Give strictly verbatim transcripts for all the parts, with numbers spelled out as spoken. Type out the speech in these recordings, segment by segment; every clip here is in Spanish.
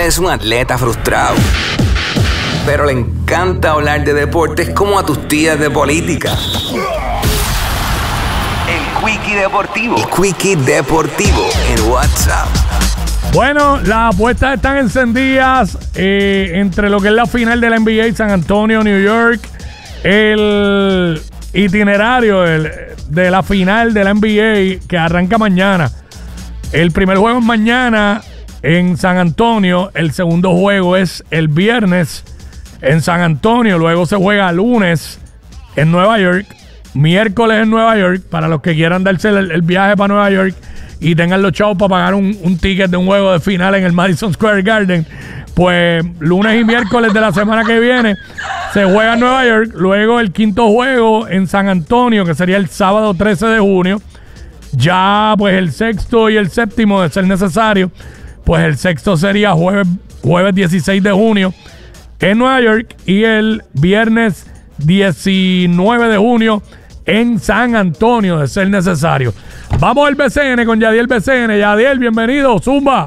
es un atleta frustrado, pero le encanta hablar de deportes como a tus tías de política. El Quickie Deportivo. El Quickie Deportivo en WhatsApp. Bueno, las apuestas están encendidas eh, entre lo que es la final de la N B A San Antonio, New York, el itinerario del, de la final de la N B A que arranca mañana. El primer juego es mañana en San Antonio, el segundo juego es el viernes en San Antonio, luego se juega lunes en Nueva York, miércoles en Nueva York, para los que quieran darse el, el viaje para Nueva York y tengan los chavos para pagar un, un ticket de un juego de final en el Madison Square Garden, pues lunes y miércoles de la semana que viene se juega en Nueva York, luego el quinto juego en San Antonio, que sería el sábado trece de junio, ya pues el sexto y el séptimo, de ser necesario, pues el sexto sería jueves, jueves dieciséis de junio en Nueva York y el viernes diecinueve de junio en San Antonio, de ser necesario. Vamos al B C N con Yadiel B C N. Yadiel, bienvenido, zumba.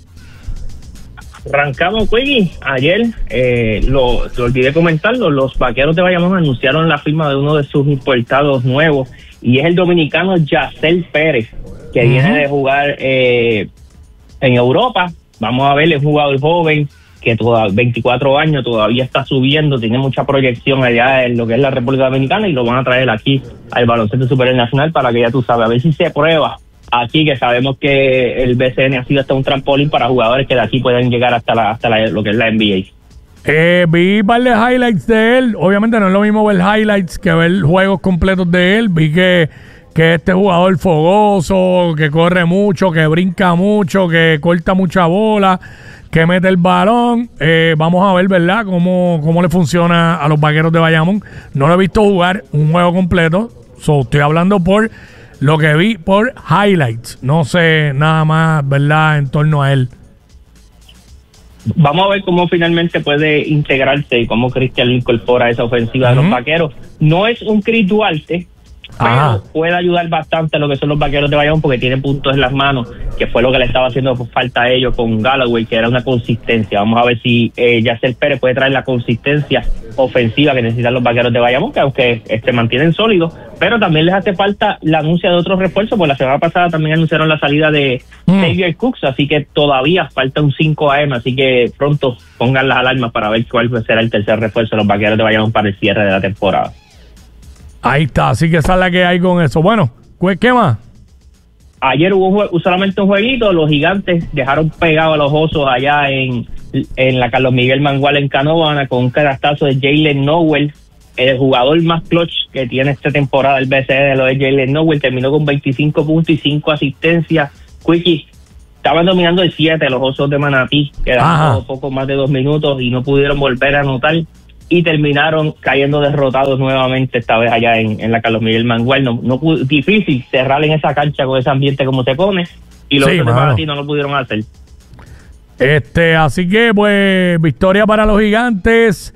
Arrancamos, Quickie. Ayer, eh, lo, lo olvidé comentarlo, los Vaqueros de Bayamón anunciaron la firma de uno de sus importados nuevos, y es el dominicano Yacel Pérez, que uh-huh. viene de jugar eh, en Europa. Vamos a ver, es un jugador joven, que toda, veinticuatro años, todavía está subiendo, tiene mucha proyección allá en lo que es la República Dominicana, y lo van a traer aquí al baloncesto superior nacional para que ya tú sabes, a ver si se prueba aquí, que sabemos que el B C N ha sido hasta un trampolín para jugadores que de aquí pueden llegar hasta la hasta la, lo que es la N B A. Eh, vi un par de highlights de él. Obviamente no es lo mismo ver highlights que ver juegos completos de él. Vi que, que este jugador fogoso, que corre mucho, que brinca mucho, que corta mucha bola, que mete el balón. Eh, vamos a ver, ¿verdad?, cómo, cómo le funciona a los Vaqueros de Bayamón. No lo he visto jugar un juego completo. So, estoy hablando por lo que vi por highlights. No sé nada más, ¿verdad?, en torno a él. Vamos a ver cómo finalmente puede integrarse y cómo Cristian lo incorpora a esa ofensiva uh-huh. de los Vaqueros. No es un Chris Duarte, Ajá. pero puede ayudar bastante a lo que son los Vaqueros de Bayamón, porque tiene puntos en las manos, que fue lo que le estaba haciendo falta a ellos con Galloway, que era una consistencia. Vamos a ver si eh, Yacel Pérez puede traer la consistencia ofensiva que necesitan los Vaqueros de Bayamón, que aunque eh, se mantienen sólidos, pero también les hace falta la anuncia de otros refuerzos, porque la semana pasada también anunciaron la salida de mm. Xavier Cooks, así que todavía falta un cinco A M, así que pronto pongan las alarmas para ver cuál será el tercer refuerzo de los Vaqueros de Bayamón para el cierre de la temporada. Ahí está, así que esa es la que hay con eso. Bueno, ¿qué más? Ayer hubo un solamente un jueguito, los Gigantes dejaron pegados a los Osos allá en, en la Carlos Miguel Mangual en Canóvana con un canastazo de Jaylen Nowell, el jugador más clutch que tiene esta temporada el B C N, lo de Jaylen Nowell, terminó con veinticinco puntos y cinco asistencias. Quickie, estaban dominando el siete los Osos de Manatí, quedaron poco más de dos minutos y no pudieron volver a anotar, y terminaron cayendo derrotados nuevamente, esta vez allá en, en la Carlos Miguel Mangual. No, no pudo, difícil cerrar en esa cancha con ese ambiente como se pone, y los sí, otros de no lo pudieron hacer. Este, así que, pues, victoria para los Gigantes.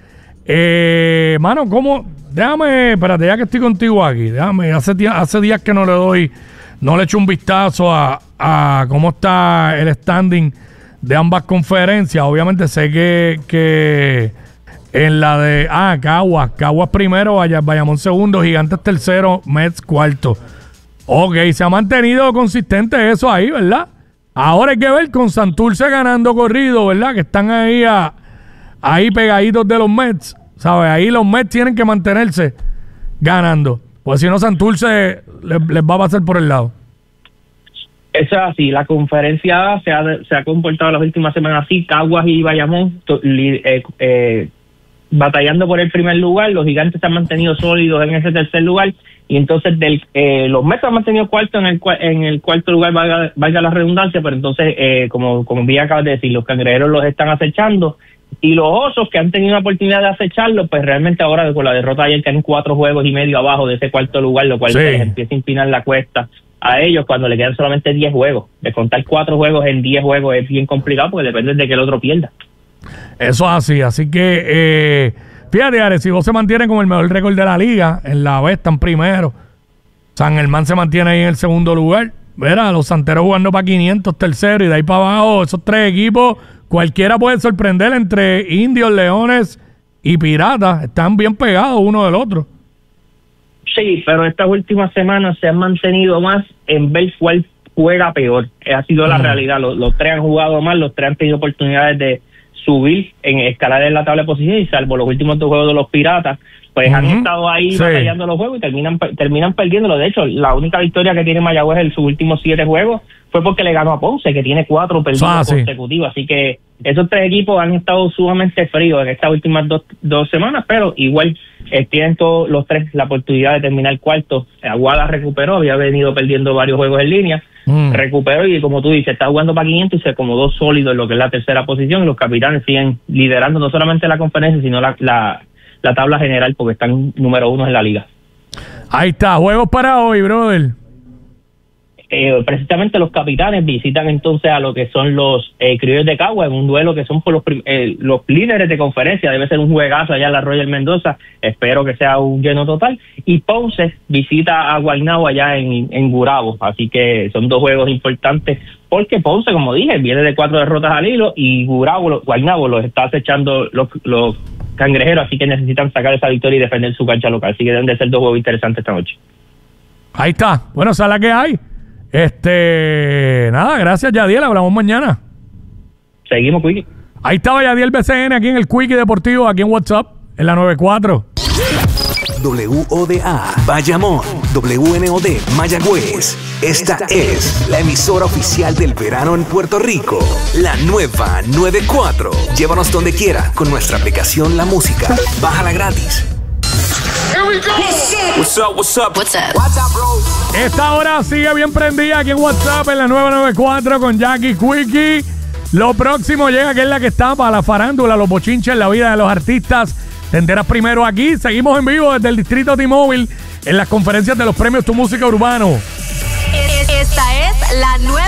Eh, mano, ¿cómo? Déjame, espérate, ya que estoy contigo aquí, déjame, hace, hace días que no le doy, no le echo un vistazo a, a cómo está el standing de ambas conferencias. Obviamente sé que, que en la de, ah, Caguas, Caguas primero, Bayamón segundo, Gigantes tercero, Mets cuarto. Ok, se ha mantenido consistente eso ahí, ¿verdad? Ahora hay que ver con Santurce ganando corrido, ¿verdad? Que están ahí a, ahí pegaditos de los Mets, ¿sabes? Ahí los Mets tienen que mantenerse ganando, pues si no Santurce les, les va a pasar por el lado. Eso es así, la conferencia se ha, se ha comportado las últimas semanas así, Caguas y Bayamón eh, eh, batallando por el primer lugar, los Gigantes se han mantenido sólidos en ese tercer lugar, y entonces del, eh, los Mets han mantenido cuarto en el en el cuarto lugar, valga, valga la redundancia, pero entonces, eh, como, como bien acabas de decir, los Cangrejeros los están acechando, y los Osos, que han tenido la oportunidad de acecharlos, pues realmente ahora con la derrota ayer tienen cuatro juegos y medio abajo de ese cuarto lugar, lo cual sí. les empieza a empinar la cuesta a ellos cuando le quedan solamente diez juegos. De contar cuatro juegos en diez juegos es bien complicado, porque depende de que el otro pierda. Eso es así, así que eh, fíjate, Arecibo se mantiene como el mejor récord de la liga, en la B están primero, San Germán se mantiene ahí en el segundo lugar, verá, los Santeros jugando para quinientos tercero, y de ahí para abajo esos tres equipos cualquiera puede sorprender entre Indios, Leones y Piratas. Están bien pegados uno del otro. Sí, pero estas últimas semanas se han mantenido más en ver cuál juega peor. Ha sido la uh-huh. realidad. Los, los tres han jugado mal, los tres han tenido oportunidades de subir, en escalar en la tabla de posiciones, y salvo los últimos dos juegos de los Piratas, pues uh-huh. han estado ahí sí. batallando los juegos y terminan terminan perdiéndolo. De hecho, la única victoria que tiene Mayagüez en sus últimos siete juegos fue porque le ganó a Ponce, que tiene cuatro perdidos ah, sí. consecutivos. Así que esos tres equipos han estado sumamente fríos en estas últimas dos, dos semanas, pero igual eh, tienen todos los tres la oportunidad de terminar cuarto. Aguada recuperó, había venido perdiendo varios juegos en línea, mm. recuperó y, como tú dices, está jugando para quinientos y se acomodó sólido en lo que es la tercera posición, y los Capitanes siguen liderando no solamente la conferencia, sino la, la, la tabla general, porque están número uno en la liga. Ahí está, juegos para hoy, brother. Eh, precisamente los Capitanes visitan entonces a lo que son los eh, Criollos de Cagua en un duelo que son por los, eh, los líderes de conferencia. Debe ser un juegazo allá en la Royal Mendoza. Espero que sea un lleno total. Y Ponce visita a Guaynabo allá en, en Gurabo. Así que son dos juegos importantes porque Ponce, como dije, viene de cuatro derrotas al hilo y Gurabo, Guaynabo los está acechando los, los cangrejeros, así que necesitan sacar esa victoria y defender su cancha local. Así que deben de ser dos juegos interesantes esta noche. Ahí está. Bueno, esa es la que hay. Este, nada, gracias Yadiel, hablamos mañana. Seguimos, Quickie. Ahí estaba Yadiel B C N aquí en el Quickie Deportivo, aquí en WhatsApp, en la noventa y cuatro. W O D A, Bayamón, W N O D, Mayagüez. Esta es la emisora oficial del verano en Puerto Rico, la nueva noventa y cuatro. Llévanos donde quiera con nuestra aplicación La Música. Bájala gratis. What's up, what's up, what's up, what's up, bro? Esta hora sigue bien prendida aquí en WhatsApp en la nueve noventa y cuatro con Jackie Quickie. Lo próximo llega, que es la que está para la farándula, los bochinches, la vida de los artistas. Te enteras primero aquí. Seguimos en vivo desde el distrito T-Mobile en las conferencias de los premios Tu Música Urbano. Esta es la nueva